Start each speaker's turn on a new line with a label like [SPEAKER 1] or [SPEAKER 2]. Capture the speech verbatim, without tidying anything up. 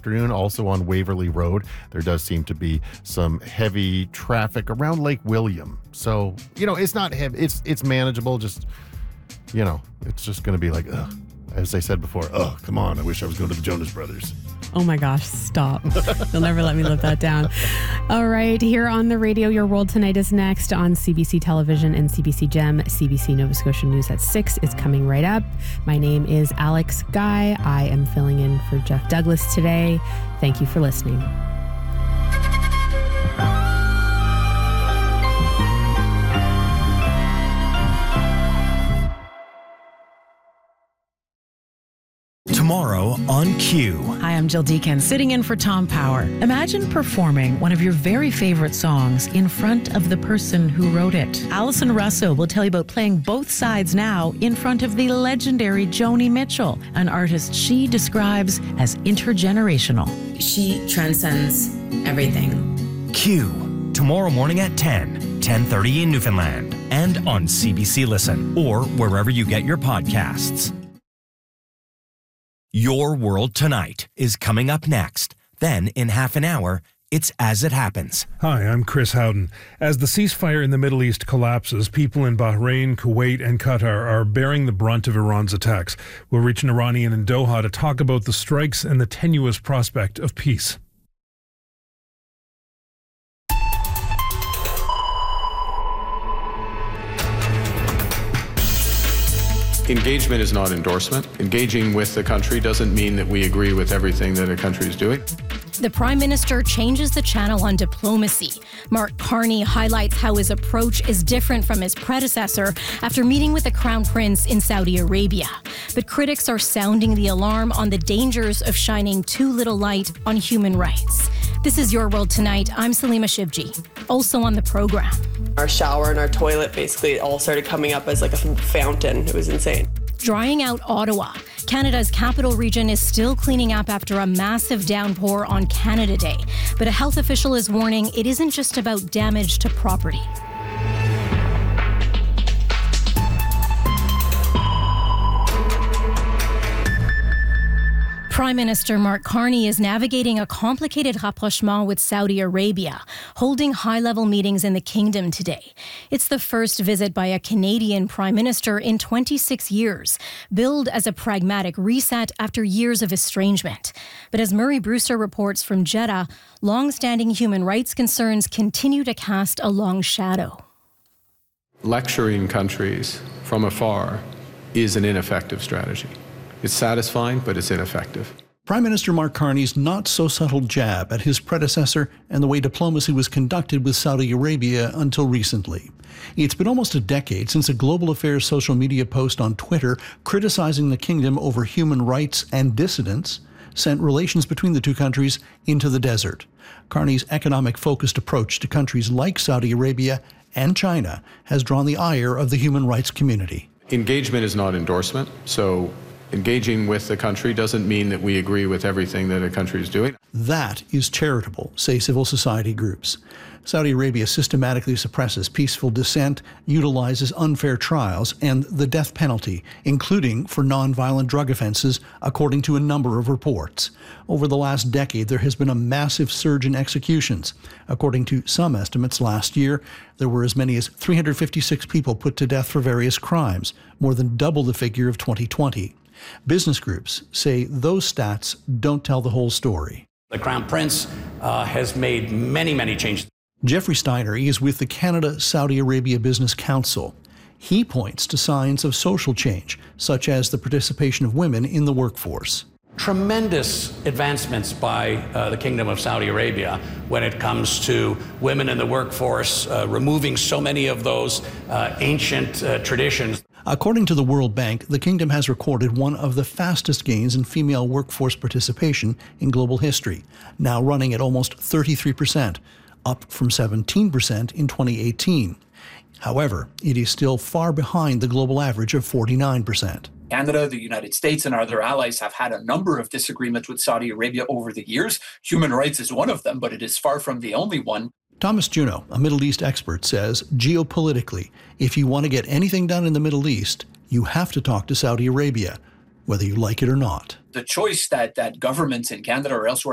[SPEAKER 1] afternoon. Also on Waverly Road, there does seem to be some heavy traffic around Lake William. So, you know, it's not heavy. It's, it's manageable. Just, you know, it's just going to be like, ugh. As I said before, oh, come on. I wish I was going to the Jonas Brothers.
[SPEAKER 2] Oh my gosh, stop. You'll never let me live that down. All right, here on the radio, Your World Tonight is next on C B C Television and C B C Gem. C B C Nova Scotia News at six is coming right up. My name is Alex Guy. I am filling in for Jeff Douglas today. Thank you for listening.
[SPEAKER 3] Tomorrow on Q.
[SPEAKER 4] Hi, I'm Jill Deacon, sitting in for Tom Power. Imagine performing one of your very favorite songs in front of the person who wrote it. Alison Russo will tell you about playing both sides now in front of the legendary Joni Mitchell, an artist she describes as intergenerational.
[SPEAKER 5] She transcends everything.
[SPEAKER 3] Q. Tomorrow morning at ten, ten thirty in Newfoundland, and on C B C Listen, or wherever you get your podcasts. Your World Tonight is coming up next. Then, in half an hour, it's As It Happens.
[SPEAKER 6] Hi, I'm Chris Howden. As the ceasefire in the Middle East collapses, people in Bahrain, Kuwait, and Qatar are bearing the brunt of Iran's attacks. We'll reach an Iranian in Doha to talk about the strikes and the tenuous prospect of peace.
[SPEAKER 7] Engagement is not endorsement. Engaging with the country doesn't mean that we agree with everything that a country is doing.
[SPEAKER 8] The Prime Minister changes the channel on diplomacy. Mark Carney highlights how his approach is different from his predecessor after meeting with the Crown Prince in Saudi Arabia. But critics are sounding the alarm on the dangers of shining too little light on human rights. This is Your World Tonight. I'm Salima Shivji. Also on the program.
[SPEAKER 9] Our shower and our toilet basically all started coming up as like a fountain. It was insane.
[SPEAKER 8] Drying out Ottawa. Canada's capital region is still cleaning up after a massive downpour on Canada Day. But a health official is warning it isn't just about damage to property. Prime Minister Mark Carney is navigating a complicated rapprochement with Saudi Arabia, holding high-level meetings in the kingdom today. It's the first visit by a Canadian Prime Minister in twenty-six years, billed as a pragmatic reset after years of estrangement. But as Murray Brewster reports from Jeddah, long-standing human rights concerns continue to cast a long shadow.
[SPEAKER 7] Lecturing countries from afar is an ineffective strategy. It's satisfying, but it's ineffective.
[SPEAKER 10] Prime Minister Mark Carney's not-so-subtle jab at his predecessor and the way diplomacy was conducted with Saudi Arabia until recently. It's been almost a decade since a Global Affairs social media post on Twitter criticizing the kingdom over human rights and dissidents sent relations between the two countries into the desert. Carney's economic-focused approach to countries like Saudi Arabia and China has drawn the ire of the human rights community.
[SPEAKER 7] Engagement is not endorsement, so engaging with the country doesn't mean that we agree with everything that a country is doing.
[SPEAKER 10] That is charitable, say civil society groups. Saudi Arabia systematically suppresses peaceful dissent, utilizes unfair trials, and the death penalty, including for nonviolent drug offenses, according to a number of reports. Over the last decade, there has been a massive surge in executions. According to some estimates last year, there were as many as three hundred fifty-six people put to death for various crimes, more than double the figure of twenty twenty. Business groups say those stats don't tell the whole story.
[SPEAKER 11] The Crown Prince uh, has made many, many changes.
[SPEAKER 10] Jeffrey Steiner is with the Canada-Saudi Arabia Business Council. He points to signs of social change, such as the participation of women in the workforce.
[SPEAKER 11] Tremendous advancements by uh, the Kingdom of Saudi Arabia when it comes to women in the workforce, uh, removing so many of those uh, ancient uh, traditions.
[SPEAKER 10] According to the World Bank, the kingdom has recorded one of the fastest gains in female workforce participation in global history, now running at almost thirty-three percent, up from seventeen percent in twenty eighteen. However, it is still far behind the global average of forty-nine percent.
[SPEAKER 12] Canada, the United States, and other allies have had a number of disagreements with Saudi Arabia over the years. Human rights is one of them, but it is far from the only one.
[SPEAKER 10] Thomas Juneau, a Middle East expert, says geopolitically, if you want to get anything done in the Middle East, you have to talk to Saudi Arabia, whether you like it or not.
[SPEAKER 12] The choice that, that governments in Canada or elsewhere